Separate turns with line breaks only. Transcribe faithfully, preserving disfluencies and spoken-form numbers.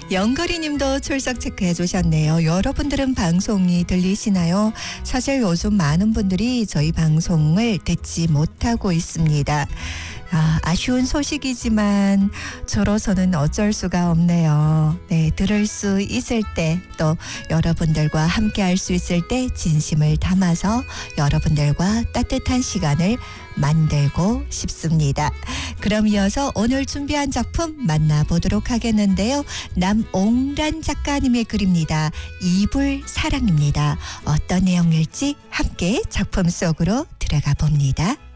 영거리님도 출석 체크해 주셨네요. 여러분들은 방송이 들리시나요? 사실 요즘 많은 분들이 저희 방송을 듣지 못하고 있습니다. 아, 아쉬운 소식이지만 저로서는 어쩔 수가 없네요. 네, 들을 수 있을 때 또 여러분들과 함께 할 수 있을 때 진심을 담아서 여러분들과 따뜻한 시간을 만들고 싶습니다. 그럼 이어서 오늘 준비한 작품 만나보도록 하겠는데요. 남옹란 작가님의 글입니다. 이불 사랑입니다. 어떤 내용일지 함께 작품 속으로 들어가 봅니다.